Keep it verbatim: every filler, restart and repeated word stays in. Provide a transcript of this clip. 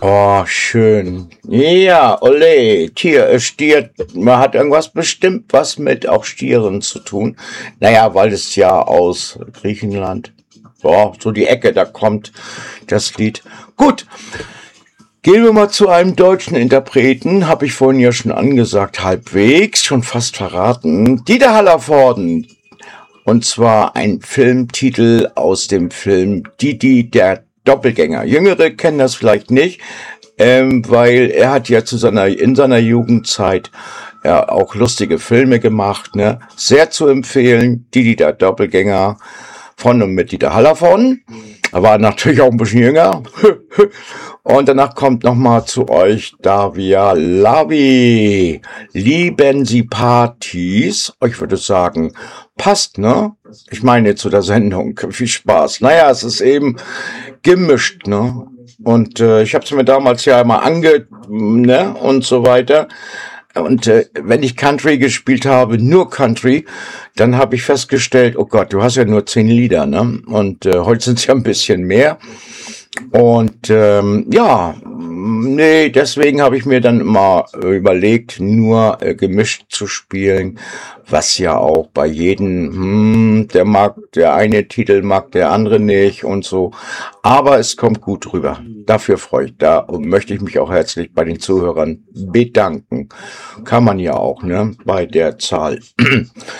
Oh, schön. Ja, ole, Tier, äh, Stier, man hat irgendwas bestimmt was mit auch Stieren zu tun. Naja, weil es ja aus Griechenland, boah, so die Ecke, da kommt das Lied. Gut, gehen wir mal zu einem deutschen Interpreten, habe ich vorhin ja schon angesagt, halbwegs, schon fast verraten. Dieter Hallervorden. Und zwar ein Filmtitel aus dem Film Didi der Doppelgänger. Jüngere kennen das vielleicht nicht, ähm, weil er hat ja zu seiner, in seiner Jugendzeit ja auch lustige Filme gemacht, ne? Sehr zu empfehlen, Didi der Doppelgänger von und mit Dieter Hallervorden. Er war natürlich auch ein bisschen jünger. Und danach kommt nochmal zu euch Davia Lavi. Lieben Sie Partys? Ich würde sagen, passt, ne? Ich meine zu der Sendung. Viel Spaß. Naja, es ist eben gemischt, ne? Und äh, ich habe es mir damals ja immer ange... ne? Und so weiter. Und äh, wenn ich Country gespielt habe, nur Country, dann habe ich festgestellt, oh Gott, du hast ja nur zehn Lieder, ne? Und äh, heute sind es ja ein bisschen mehr. Und ähm, ja, nee, deswegen habe ich mir dann immer äh, überlegt, nur äh, gemischt zu spielen, was ja auch bei jedem, hm, der mag, der eine Titel mag der andere nicht und so. Aber es kommt gut rüber. Dafür freue ich, da möchte ich mich auch herzlich bei den Zuhörern bedanken. Kann man ja auch, ne, bei der Zahl.